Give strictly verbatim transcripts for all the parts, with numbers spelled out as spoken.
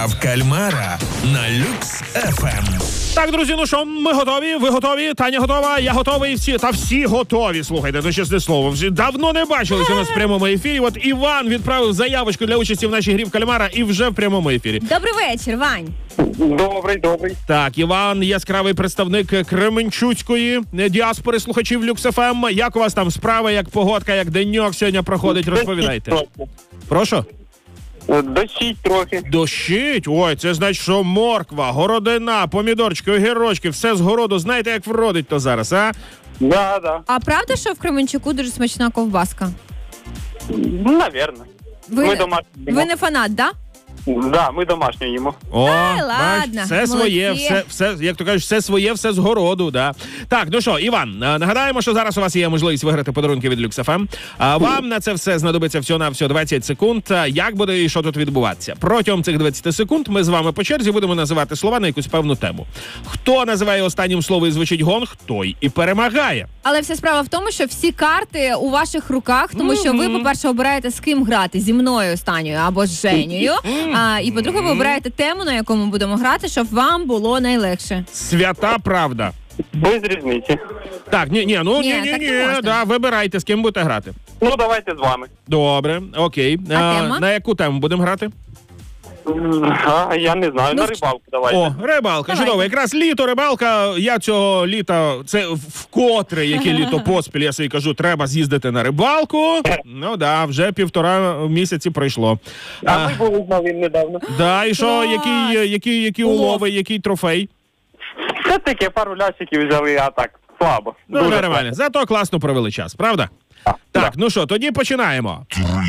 Гра в кальмара на Люкс еф ем. Так, друзі, ну що, ми готові? Ви готові? Таня готова? Я готовий. Всі та всі готові. Слухайте, то чесне слово. Вже давно не бачилися у нас в прямому ефірі. От Іван відправив заявочку для участі в нашій грі в кальмара і вже в прямому ефірі. Добрий вечір, Вань. Добрий, добрий. Так, Іван, яскравий представник Кременчуцької діаспори слухачів Люкс еф ем. Як у вас там справа, як погодка, як деньок сьогодні проходить? Розповідайте. Прошу? Дощить трохи. Дощить? Ой, це значить, що морква, городина, помідорчики, огірочки, все з городу. Знаєте, як вродить то зараз, а? Да, да. А правда, що в Кременчуку дуже смачна ковбаска? Наверно. Ви, Ми домашні їмо. ви не фанат, да? Да, ми домашню їмо. О, Ай, бач, ладно, все своє, молодці. все, все, як то кажуть, все своє, все з городу, да. Так, ну що, Іван, е, нагадаємо, що зараз у вас є можливість виграти подарунки від Люкс еф ем. А вам на це все знадобиться всього-навсього двадцять секунд. А Як буде і що тут відбуватися? Протягом цих двадцяти секунд ми з вами по черзі будемо називати слова на якусь певну тему. Хто називає останнім слово і звучить гонг, той і перемагає. Але вся справа в тому, що всі карти у ваших руках, тому що ви, по-перше, обираєте, з ким грати, зі мною останньою або з Женєю. А, і, по-друге, ви обираєте тему, на якому будемо грати, щоб вам було найлегше. Свята правда. Без різниці. Так, ні, ні, ну ні, Ні, ні, так ні, не можна. да, вибирайте, з ким будете грати. Ну, давайте з вами. Добре, окей. А тема? На яку тему будемо грати? А, я не знаю, Ну, на рибалку давайте. О, рибалка, Давайте. чудово. Якраз літо, рибалка. Я цього літа, це вкотре, яке літо поспіль, я собі кажу, треба з'їздити на рибалку. Ну да, вже півтора місяці пройшло. А ми були з новим недавно. Да, і що, Клас. які, які, які Улов. улови, який трофей? Це таке, пару лясиків взяли, а так, слабо. Ну, Дуже нормально. слабо. Зато класно провели час, правда? Так, Так, да. ну що, тоді починаємо.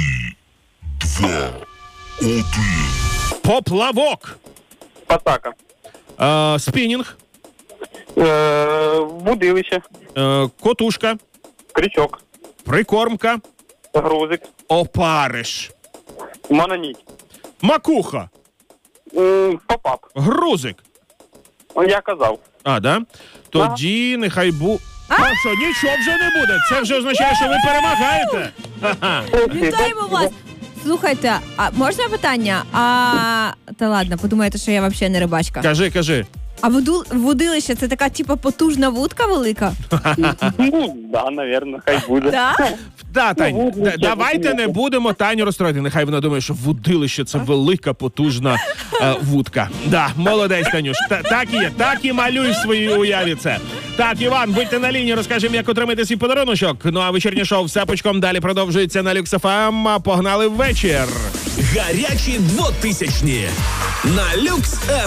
Поплавок. Патака. Е, спінінг. Е, Будилище. Е, котушка. Крючок. Прикормка. Грузик. Опариш. Мононіть. Макуха. М, Попап. Грузик. Он я казав. А, да? Тоді нехай бу... А що, нічого вже не буде. Це вже означає, що ви перемагаєте. Ха-ха. Вітаємо вас! Слухайте, а можна питання? А та ладно, подумаєте, що я взагалі не рибачка. Кажи, кажи. А воду... водилище це така, типа, потужна вудка велика? Ну, да, наверно, хай буде. Так? Да, Тань, вудилище, да- давайте вудилище. не будемо Таню розстроїти. Нехай вона думає, що вудилище – це велика, потужна е, вудка. Да, молодець, Танюш. Та, так і є. Так і малюй в своїй уяві це. Так, Іван, будьте на лінії, розкажемо, як отримати свій подаруночок. Ну а вечірнє шоу «Все пучком» далі продовжується на Люкс еф ем. Погнали в вечір. Гарячі двотисячні на Люкс еф ем.